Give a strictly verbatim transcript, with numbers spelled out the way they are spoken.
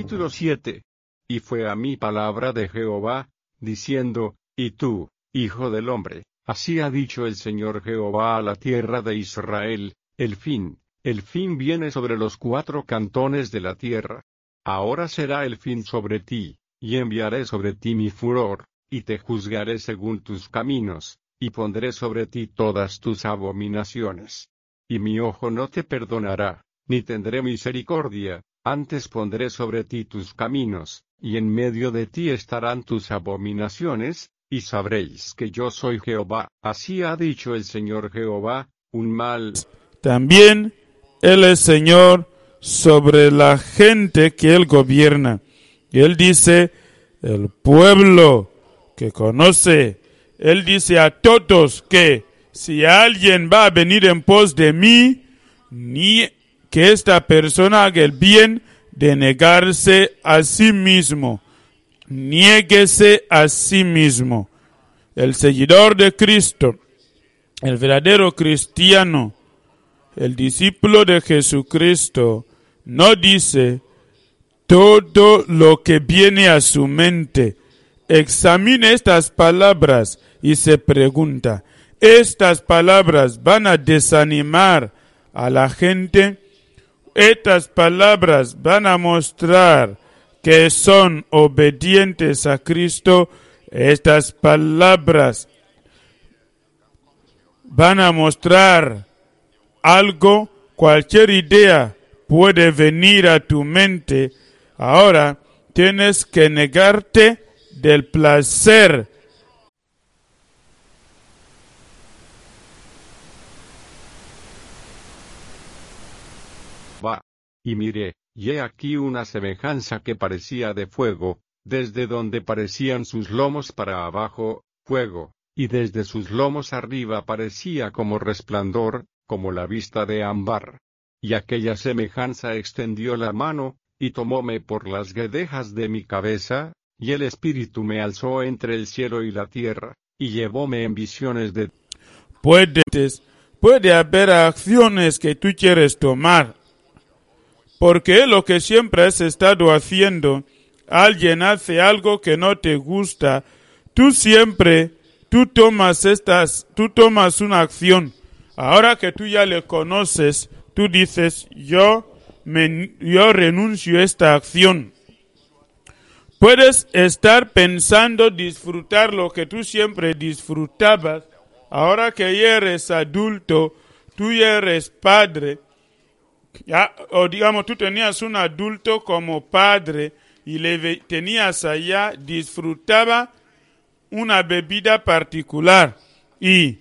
Capítulo siete. Y fue a mí palabra de Jehová, diciendo, y tú, hijo del hombre, así ha dicho el Señor Jehová a la tierra de Israel, el fin, el fin viene sobre los cuatro cantones de la tierra. Ahora será el fin sobre ti, y enviaré sobre ti mi furor, y te juzgaré según tus caminos, y pondré sobre ti todas tus abominaciones. Y mi ojo no te perdonará, ni tendré misericordia, antes pondré sobre ti tus caminos, y en medio de ti estarán tus abominaciones, y sabréis que yo soy Jehová. Así ha dicho el Señor Jehová, un mal. También Él es Señor sobre la gente que Él gobierna. Y Él dice, el pueblo que conoce, Él dice a todos que si alguien va a venir en pos de mí, ni que esta persona haga el bien de negarse a sí mismo. Niéguese a sí mismo. El seguidor de Cristo, el verdadero cristiano, el discípulo de Jesucristo, no dice todo lo que viene a su mente. Examine estas palabras y se pregunta, ¿estas palabras van a desanimar a la gente? Estas palabras van a mostrar que son obedientes a Cristo. Estas palabras van a mostrar algo, cualquier idea puede venir a tu mente. Ahora tienes que negarte del placer. Va. Y miré, y he aquí una semejanza que parecía de fuego, desde donde parecían sus lomos para abajo, fuego, y desde sus lomos arriba parecía como resplandor, como la vista de ámbar. Y aquella semejanza extendió la mano, y tomóme por las guedejas de mi cabeza, y el Espíritu me alzó entre el cielo y la tierra, y llevóme en visiones de... Puedes, puede haber acciones que tú quieres tomar, porque lo que siempre has estado haciendo, alguien hace algo que no te gusta, tú siempre, tú tomas estas, tú tomas una acción. Ahora que tú ya le conoces, tú dices, yo, me, yo renuncio a esta acción. Puedes estar pensando disfrutar lo que tú siempre disfrutabas. Ahora que ya eres adulto, tú ya eres padre. Ya, o digamos, tú tenías un adulto como padre y le tenías allá, disfrutaba una bebida particular y